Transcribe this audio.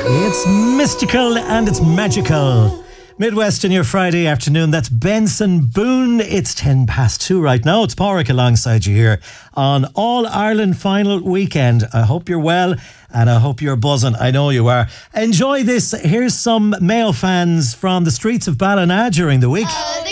It's mystical and it's magical. Midwest in your Friday afternoon. That's Benson Boone. It's 2:10 right now. It's Pádraig alongside you here on All Ireland final weekend. I hope you're well and I hope you're buzzing. I know you are. Enjoy this. Here's some Mayo fans from the streets of Ballina during the week.